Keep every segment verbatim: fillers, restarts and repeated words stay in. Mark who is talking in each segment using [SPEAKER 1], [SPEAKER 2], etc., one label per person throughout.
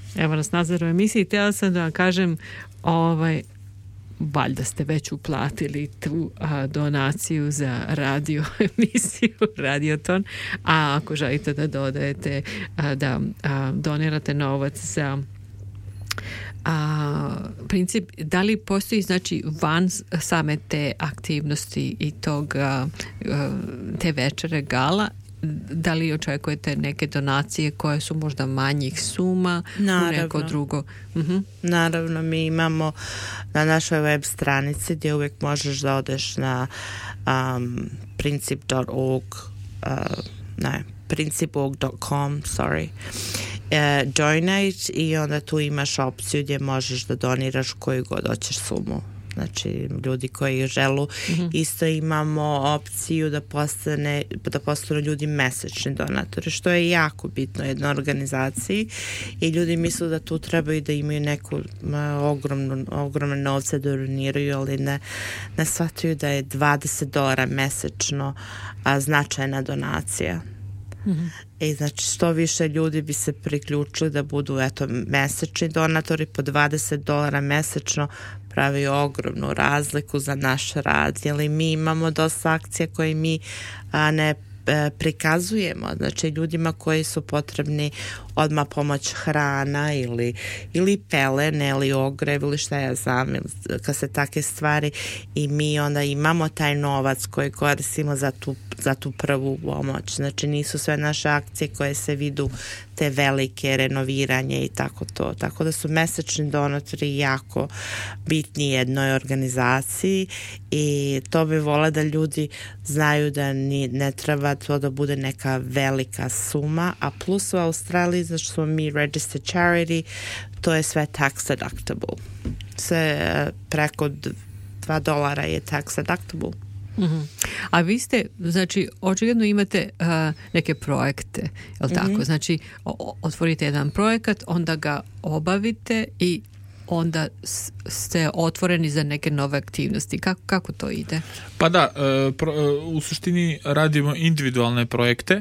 [SPEAKER 1] Evo nas nazad u emisiji. Htjela sam da vam kažem, ovaj, valjda ste već uplatili tu a, donaciju za radio emisiju Radioton, a ako želite da dodajete, a, da a, donirate novac za a, princip, da li postoji, znači, van same te aktivnosti i tog a, a, te večere gala, da li očekujete neke donacije koje su možda manjih suma u neko drugo? Uh-huh.
[SPEAKER 2] Naravno, mi imamo na našoj web stranici gdje uvijek možeš da odeš na um, princip dot org uh, ne, princip dot org dot com sorry uh, donate i onda tu imaš opciju gdje možeš da doniraš koju god hoćeš sumu. Znači, ljudi koji želu, mm-hmm. isto imamo opciju da postane, da postanu ljudi mesečni donatori, što je jako bitno jednoj organizaciji i ljudi misle da tu trebaju da imaju neku ogromnu, ogromne novce da doniraju, ali ne, ne shvataju da je dvadeset dolara mesečno a, značajna donacija. Mm-hmm. I znači što više ljudi bi se priključili da budu eto mesečni donatori po dvadeset dolara mesečno, pravi ogromnu razliku za naš rad, jer mi imamo dosta akcija koje mi a, ne e, prikazujemo, znači ljudima koji su potrebni odmah pomoć hrana ili, ili pelene ili ogrev ili šta ja znam, kad se takve stvari i mi onda imamo taj novac koji koristimo za tu, za tu prvu pomoć. Znači nisu sve naše akcije koje se vidu te velike renoviranje i tako to. Tako da su mesečni donatori jako bitni jednoj organizaciji i to bi vola da ljudi znaju da ni, ne treba to da bude neka velika suma, a plus u Australiji znači smo mi registered charity, to je sve tax deductible. Sve preko dva dolara je tax deductible.
[SPEAKER 1] Mm-hmm. A vi ste, znači, očigledno imate uh, neke projekte, je li tako? Mm-hmm. Znači, o, otvorite jedan projekat, onda ga obavite i onda ste otvoreni za neke nove aktivnosti. Kako, kako to ide?
[SPEAKER 3] Pa da, uh, pro, uh, u suštini radimo individualne projekte,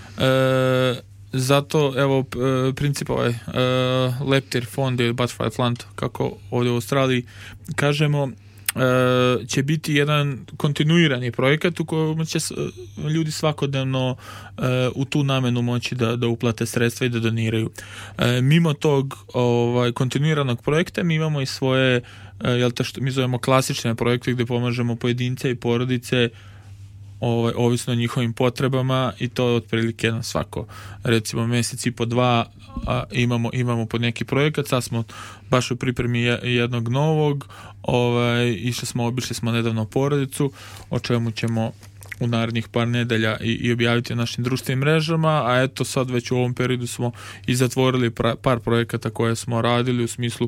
[SPEAKER 3] uh, zato, evo, princip ovaj uh, Leptir fond ili Butterfly Fund, kako ovdje u Australiji kažemo, uh, će biti jedan kontinuirani projekat u kojem će ljudi svakodnevno uh, u tu namenu moći da, da uplate sredstva i da doniraju. Uh, mimo tog ovaj, kontinuiranog projekta mi imamo i svoje, uh, jel te što mi zovemo klasične projekte gdje pomažemo pojedince i porodice Ovaj, ovisno o njihovim potrebama i to je otprilike na svako recimo mjesec i po dva a, imamo, imamo pod neki projekat. Sad smo baš u pripremi jednog novog, ovaj, išli smo, obišli smo nedavno porodicu, o čemu ćemo u narednih par nedelja i, i objaviti na našim društvenim mrežama, a eto sad već u ovom periodu smo i zatvorili pra, par projekata koje smo radili u smislu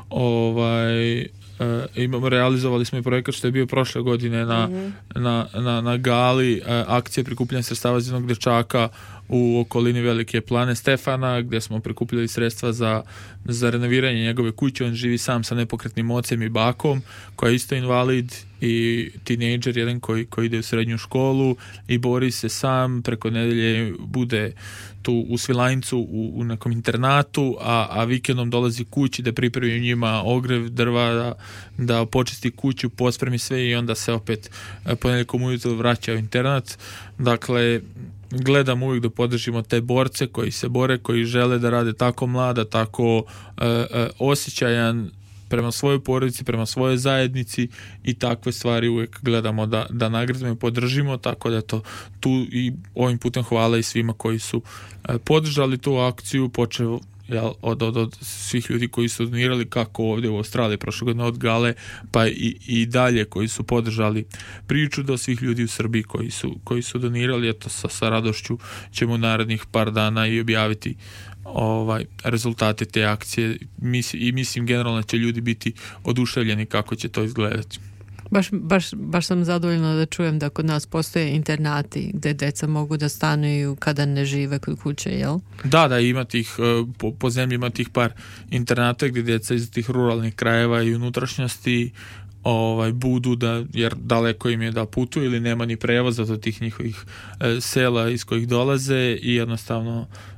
[SPEAKER 3] ovaj Uh, imamo, realizovali smo i projekat što je bio prošle godine na, mm-hmm. na, na, na gali, uh, akcije prikupljanja sredstava za jednog dječaka u okolini Velike Plane, Stefana, gdje smo prikupljali sredstva za, za renoviranje njegove kuće. On živi sam sa nepokretnim ocem i bakom, koja je isto invalid i tinejdžer jedan koji, koji ide u srednju školu i bori se sam, preko nedelje bude tu u Svilajncu u, u nekom internatu, a, a vikendom dolazi kući da pripremi njima ogrev, drva, da, da počisti kuću, pospremi sve i onda se opet ponedjeljkom ujutro vraća u internat. Dakle, gledamo uvijek da podržimo te borce koji se bore, koji žele da rade tako mlada, tako e, e, osjećajan prema svojoj porodici, prema svojoj zajednici i takve stvari uvijek gledamo da, da nagradimo i podržimo, tako da to tu i ovim putem hvala i svima koji su e, podržali tu akciju, počeo jel, od, od, od svih ljudi koji su donirali kako ovdje u Australiji prošle godine od gale pa i, i dalje koji su podržali priču, do svih ljudi u Srbiji koji su, koji su donirali. Eto sa, sa radošću ćemo narednih par dana i objaviti ovaj rezultate te akcije. Mis, i mislim generalno će ljudi biti oduševljeni kako će to izgledati.
[SPEAKER 1] Baš, baš, baš sam zadovoljna da čujem da kod nas postoje internati gdje deca mogu da stanuju kada ne žive kod kuće, jel?
[SPEAKER 3] Da, da, ima tih, po, po zemlji ima tih par internata gdje djeca iz tih ruralnih krajeva i unutrašnjosti ovaj, budu da, jer daleko im je da putuju ili nema ni prevoza do tih njihovih e, sela iz kojih dolaze i jednostavno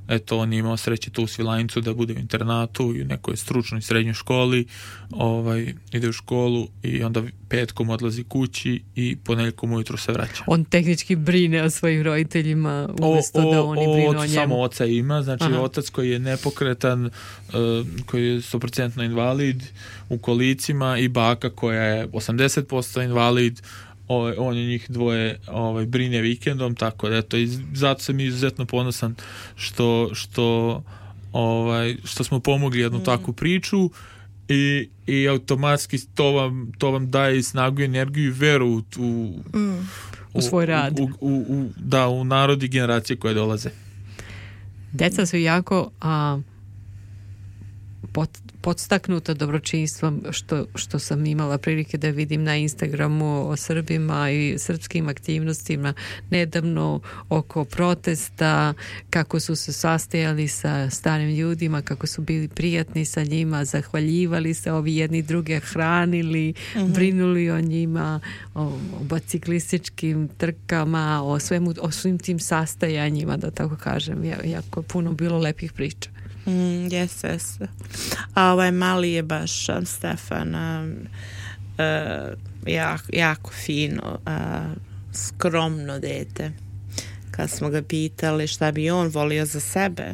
[SPEAKER 3] eto, on je imao sreće tu u Svilajncu da bude u internatu i u nekoj stručnoj srednjoj školi, ovaj, ide u školu i onda petkom odlazi kući i ponedjeljkom ujutru se vraća.
[SPEAKER 1] On tehnički brine o svojim roditeljima umjesto
[SPEAKER 3] o, o,
[SPEAKER 1] da oni brinu o, o njemu.
[SPEAKER 3] Samo oca ima, znači
[SPEAKER 1] Aha.
[SPEAKER 3] otac koji je nepokretan, uh, koji je sto posto invalid u kolicima i baka koja je osamdeset posto invalid. Ovaj, on je njih dvoje ovaj, brine vikendom, tako da eto, i zato sam izuzetno ponosan što, što, ovaj, što smo pomogli jednu mm. takvu priču i, i automatski to vam, to vam daje snagu, energiju i veru u, u,
[SPEAKER 1] mm. u svoj rad.
[SPEAKER 3] U, u, u, da, u narod i generacije koje dolaze.
[SPEAKER 1] Deca su jako a, pot, podstaknuta dobročinstvom što, što sam imala prilike da vidim na Instagramu o Srbima i srpskim aktivnostima nedavno oko protesta, kako su se sastajali sa starim ljudima, kako su bili prijatni sa njima, zahvaljivali se, ovi jedni druge hranili, mm-hmm. brinuli o njima, o, o biciklističkim trkama, o svemu, o svim tim sastajanjima, da tako kažem. Jako puno bilo lepih priča.
[SPEAKER 2] Mm, jes, jes. A ovaj mali je baš um, Stefan um, uh, jako, jako fino, uh, skromno dete. Kad smo ga pitali šta bi on volio za sebe,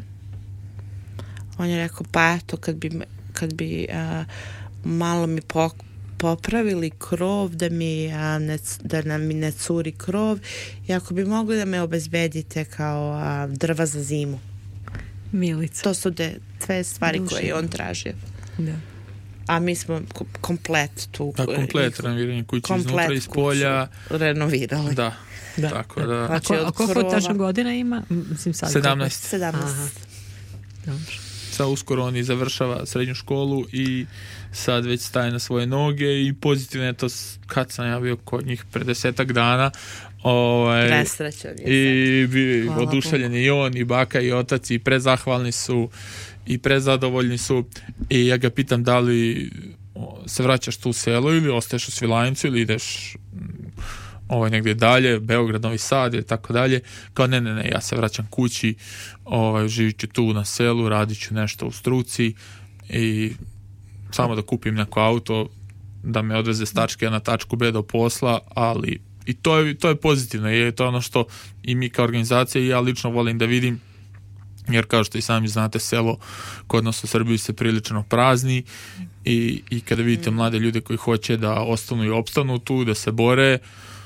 [SPEAKER 2] on je rekao, pa eto, kad bi, kad bi uh, malo mi pok popravili krov, da mi, a, ne, da nam mi ne curi krov, i ako bi mogli da me obezbedite kao a, drva za zimu.
[SPEAKER 1] Milica.
[SPEAKER 2] To su de, sve stvari
[SPEAKER 1] Duši.
[SPEAKER 2] koje je on tražio.
[SPEAKER 1] Da.
[SPEAKER 2] A mi smo komplet tu.
[SPEAKER 3] Da, komplet renoviranje kući iznutra iz polja.
[SPEAKER 2] Renovirali.
[SPEAKER 3] Da, da. Tako da.
[SPEAKER 1] Znači, a koliko tačno godina ima? Mislim, sad
[SPEAKER 3] sedamnaest.
[SPEAKER 2] sedamnaest.
[SPEAKER 1] Dobro.
[SPEAKER 3] Sad uskoro on i završava srednju školu i sad već staje na svoje noge i pozitivno je to kad sam ja bio kod njih pre desetak dana. Ovaj,
[SPEAKER 2] presrećan je
[SPEAKER 3] i bi oduševljen i on i baka i otac i prezahvalni su i prezadovoljni su i ja ga pitam da li se vraćaš tu u selo ili ostaješ u Svilajncu ili ideš ovaj, negdje dalje, Beograd, Novi Sad ili tako dalje. Kao ne, ne, ne, ja se vraćam kući, ovaj, živit ću tu na selu, radit ću nešto u struci i samo da kupim neko auto da me odveze s tačke A na tačku B do posla, ali i to je, to je pozitivno, je to ono što i mi kao organizacija i ja lično volim da vidim, jer kao što i sami znate, selo kod nas u Srbiji se prilično prazni i, i kada vidite mlade ljude koji hoće da ostanu i opstanu tu, da se bore,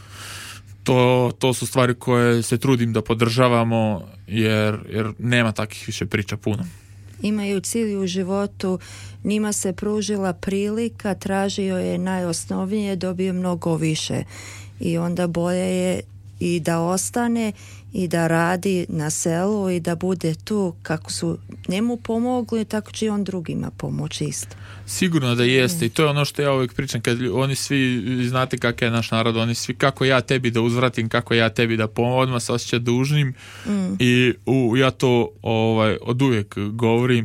[SPEAKER 3] to, to su stvari koje se trudim da podržavamo, jer, jer nema takvih više priča puno.
[SPEAKER 4] Imaju cilj u životu, njima se pružila prilika, tražio je najosnovnije, dobio mnogo više. I onda bolje je i da ostane i da radi na selu i da bude tu kako su njemu pomogli, tako će i on drugima pomoći isto.
[SPEAKER 3] Sigurno da jeste i to je ono što ja uvijek pričam, kad oni svi, znate kakav je naš narod, oni svi kako ja tebi da uzvratim, kako ja tebi da pomogam, odmah se osjeća dužnim mm. i u, ja to ovaj, od uvijek govorim,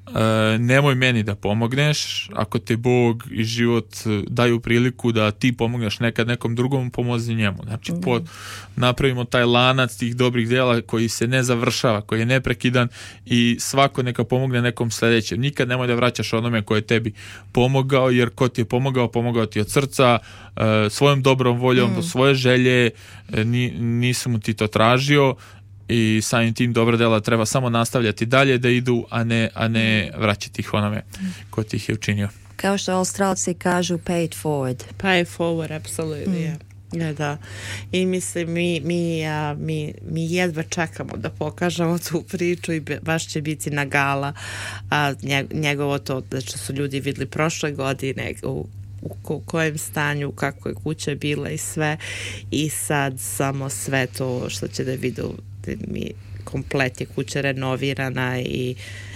[SPEAKER 3] e, nemoj meni da pomogneš, ako te Bog i život daju priliku da ti pomogneš nekad nekom drugom, pomozi njemu. Znači, mm. pod, napravimo taj lanac tih dobrih djela koji se ne završava, koji je neprekidan i svako neka pomogne nekom sljedećem. Nikad nemoj da vraćaš onome koji je tebi pomogao, jer ko ti je pomogao, pomogao ti od srca, e, svojom dobrom voljom, mm. do svoje želje, e, ni, nisi mu ti to tražio, i samim tim dobra dela treba samo nastavljati dalje da idu, a ne, a ne vraćati ih onome ko ti ih je učinio.
[SPEAKER 4] Kao što Australci kažu pay it forward.
[SPEAKER 2] Pay it forward, apsolutno, mm. ja, da. I mislim, mi, mi, a, mi, mi jedva čekamo da pokažemo tu priču i baš će biti na gala a, njegovo to, što su ljudi vidjeli prošle godine u u kojem stanju, kako je kuća bila i sve, i sad samo sve to što će da vidu, mi komplet je kuća renovirana i,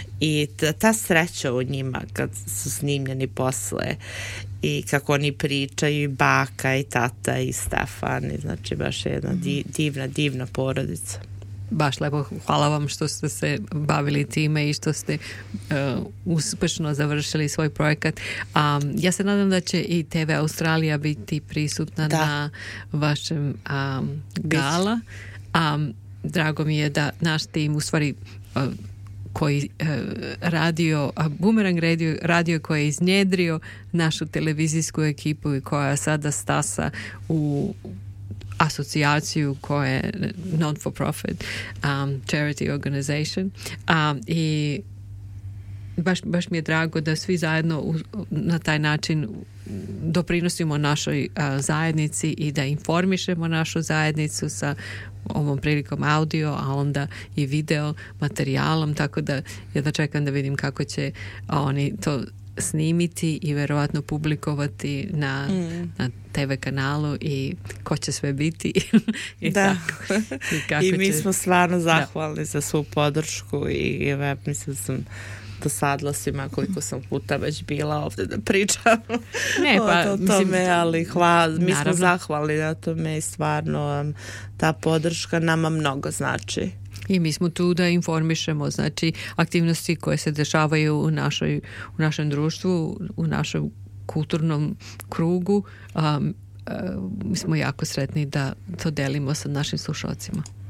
[SPEAKER 2] i ta, ta sreća u njima kad su snimljeni posle i kako oni pričaju, i baka i tata i Stefan, i znači baš je jedna di, divna, divna porodica.
[SPEAKER 1] Baš lepo, hvala vam što ste se bavili time i što ste uh, uspešno završili svoj projekat. Um, ja se nadam da će i T V Australija biti prisutna da. na vašem um, gala. Um, drago mi je da naš tim u stvari uh, koji uh, radio, a Boomerang radio, radio koji je iznjedrio našu televizijsku ekipu i koja sada stasa u asocijaciju koja je non-for-profit um, charity organization um, i baš, baš mi je drago da svi zajedno u, na taj način doprinosimo našoj uh, zajednici i da informišemo našu zajednicu sa ovom prilikom audio, a onda i video materijalom, tako da ja da čekam da vidim kako će oni to snimiti i verovatno publikovati na, mm. na te ve kanalu i ko će sve biti i
[SPEAKER 2] da.
[SPEAKER 1] Tako. I, kako
[SPEAKER 2] I mi
[SPEAKER 1] će...
[SPEAKER 2] smo stvarno zahvalni da. za svu podršku i ja mislim sam dosadla svima koliko sam puta već bila ovdje da pričam
[SPEAKER 1] ne, pa,
[SPEAKER 2] o tome,
[SPEAKER 1] mislim,
[SPEAKER 2] ali hvala, mi
[SPEAKER 1] naravno.
[SPEAKER 2] smo zahvalni na tome i stvarno ta podrška nama mnogo znači.
[SPEAKER 1] I mi smo tu da informišemo, znači aktivnosti koje se dešavaju u, našoj, u našem društvu, u našem kulturnom krugu. Um, uh, mi smo jako sretni da to delimo sa našim slušalcima.